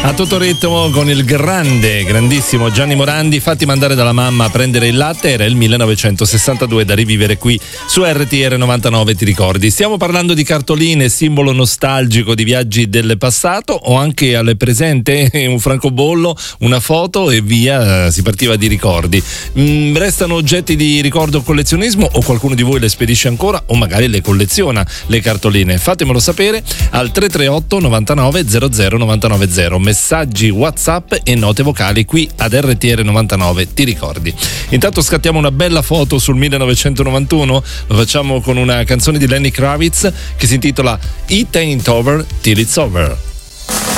A tutto ritmo con il grandissimo Gianni Morandi. Fatti mandare dalla mamma a prendere il latte, era il 1962, da rivivere qui su RTR 99, ti ricordi? Stiamo parlando di cartoline, simbolo nostalgico di viaggi del passato, o anche al presente, un francobollo, una foto e via, si partiva di ricordi. Restano oggetti di ricordo o collezionismo, o qualcuno di voi le spedisce ancora o magari le colleziona le cartoline? Fatemelo sapere al 338 99 00 990. Messaggi WhatsApp e note vocali qui ad RTR 99, ti ricordi? Intanto scattiamo una bella foto sul 1991, lo facciamo con una canzone di Lenny Kravitz che si intitola It Ain't Over Till It's Over.